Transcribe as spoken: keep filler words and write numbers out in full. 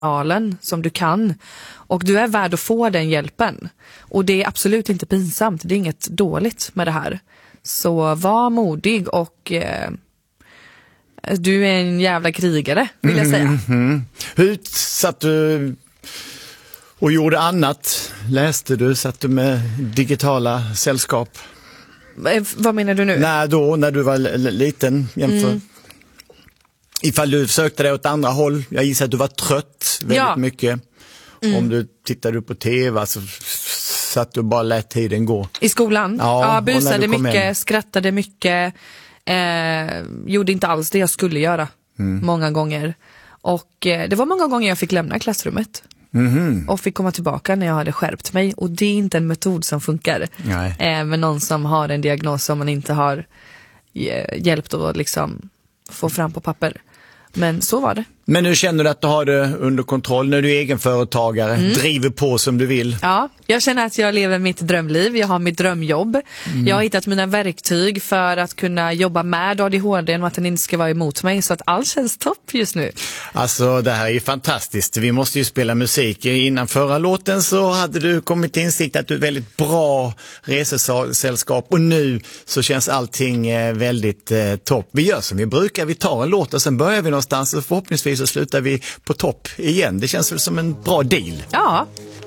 alen som du kan. Och du är värd att få den hjälpen. Och det är absolut inte pinsamt. Det är inget dåligt med det här. Så var modig och eh, du är en jävla krigare, vill jag säga. Mm, mm. Hur satt du och gjorde annat? Läste du? Satt du med digitala sällskap? Eh, vad menar du nu? Nej, då när du var l- liten jämför. Mm. Ifall du sökte dig åt andra håll. Jag gissar att du var trött väldigt ja. mycket. Mm. Om du tittade på tv så satt du bara lät tiden gå. I skolan? Ja, ja busade mycket, hem. skrattade mycket. Eh, gjorde inte alls det jag skulle göra. Mm. Många gånger. Och eh, det var många gånger jag fick lämna klassrummet. Mm-hmm. Och fick komma tillbaka när jag hade skärpt mig. Och det är inte en metod som funkar. Nej. Eh, med någon som har en diagnos som man inte har eh, hjälpt att liksom få fram på papper. Men så var det. Men nu känner du att du har det under kontroll när du är egenföretagare, mm. driver på som du vill? Ja, jag känner att jag lever mitt drömliv. Jag har mitt drömjobb. Mm. Jag har hittat mina verktyg för att kunna jobba med A D H D och att den inte ska vara emot mig. Så att allt känns topp just nu. Alltså det här är ju fantastiskt. Vi måste ju spela musik. Innan förra låten så hade du kommit till insikt att du är väldigt bra resesällskap. Och nu så känns allting väldigt eh, topp. Vi gör som vi brukar. Vi tar en låt och sen börjar vi någonstans och förhoppningsvis så slutar vi på topp igen. Det känns väl som en bra deal. Ja,